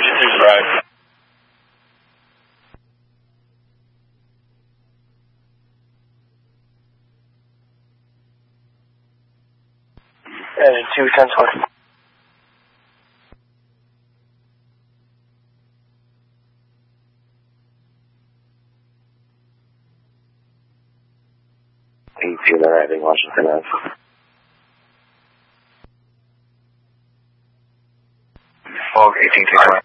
Station 2 Drive. And 21020. AP arriving Washington Ave. 1820.